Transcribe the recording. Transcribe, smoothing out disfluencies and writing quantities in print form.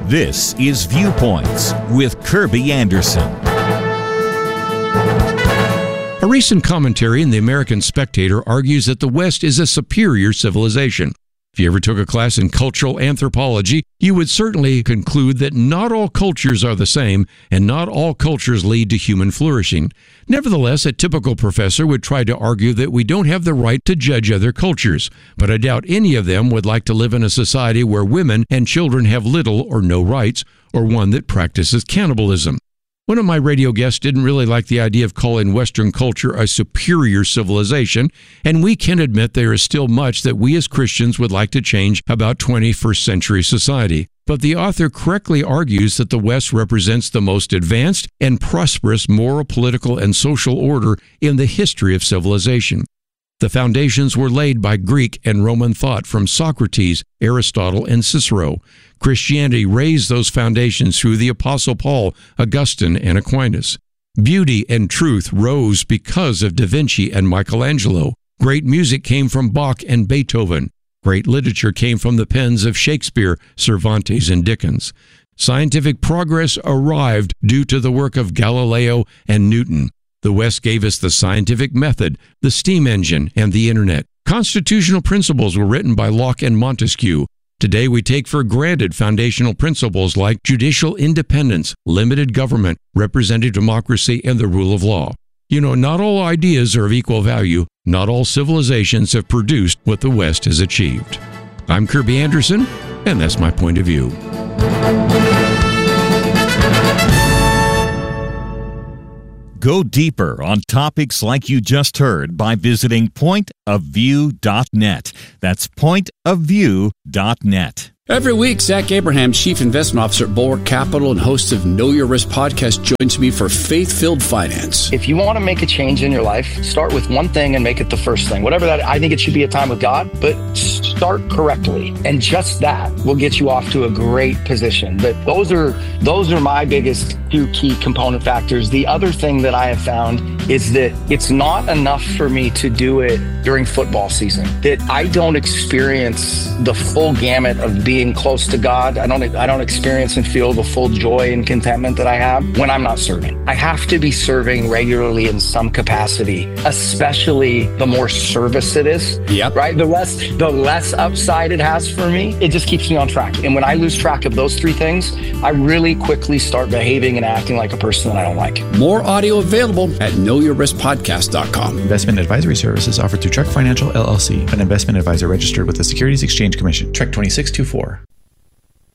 This is Viewpoints with Kirby Anderson. A recent commentary in the American Spectator argues that the West is a superior civilization. If you ever took a class in cultural anthropology, you would certainly conclude that not all cultures are the same, and not all cultures lead to human flourishing. Nevertheless, a typical professor would try to argue that we don't have the right to judge other cultures, but I doubt any of them would like to live in a society where women and children have little or no rights, or one that practices cannibalism. One of my radio guests didn't really like the idea of calling Western culture a superior civilization, and we can admit there is still much that we as Christians would like to change about 21st century society. But the author correctly argues that the West represents the most advanced and prosperous moral, political, and social order in the history of civilization. The foundations were laid by Greek and Roman thought from Socrates, Aristotle, and Cicero. Christianity raised those foundations through the Apostle Paul, Augustine, and Aquinas. Beauty and truth rose because of Da Vinci and Michelangelo. Great music came from Bach and Beethoven. Great literature came from the pens of Shakespeare, Cervantes, and Dickens. Scientific progress arrived due to the work of Galileo and Newton. The West gave us the scientific method, the steam engine, and the internet. Constitutional principles were written by Locke and Montesquieu. Today we take for granted foundational principles like judicial independence, limited government, representative democracy, and the rule of law. You know, not all ideas are of equal value. Not all civilizations have produced what the West has achieved. I'm Kirby Anderson, and that's my point of view. Go deeper on topics like you just heard by visiting pointofview.net. That's pointofview.net. Every week, Zach Abraham, Chief Investment Officer at Bulwark Capital and host of Know Your Risk podcast, joins me for Faith-Filled Finance. If you want to make a change in your life, start with one thing and make it the first thing. Whatever that, I think it should be a time with God, but start correctly. And just that will get you off to a great position. But those are my biggest two key component factors. The other thing that I have found is that it's not enough for me to do it during football season, that I don't experience the full gamut of being close to God. I don't experience and feel the full joy and contentment that I have when I'm not serving. I have to be serving regularly in some capacity, especially the more service it is. Yep. Right? The less upside it has for me, it just keeps me on track. And when I lose track of those three things, I really quickly start behaving and acting like a person that I don't like. More audio available at knowyourriskpodcast.com. Investment advisory services offered through Trek Financial LLC, an investment advisor registered with the Securities Exchange Commission. Trek 2624.